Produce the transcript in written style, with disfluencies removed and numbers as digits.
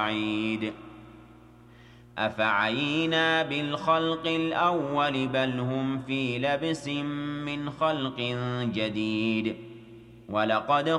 بعيد أفعينا بالخلق الأول بل هم في لبس من خلق جديد ولقد